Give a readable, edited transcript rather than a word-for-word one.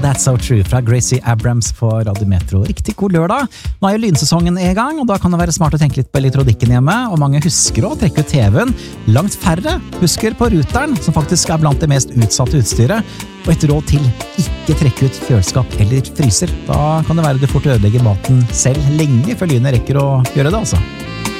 That's So True fra Gracie Abrams på Radio Metro. Riktig god lørdag. Nå jo lynsesongen i gang, og da kan det være smart å tenke litt på elektronikken hjemme, og mange husker å trekke ut TV-en. Langt færre husker på ruteren, som faktisk blant det mest utsatte utstyret. Og et råd til, ikke trekke ut kjøleskap eller fryser. Da kan det være du fort ødelegger maten selv lenge før lynet rekker å gjøre det, altså.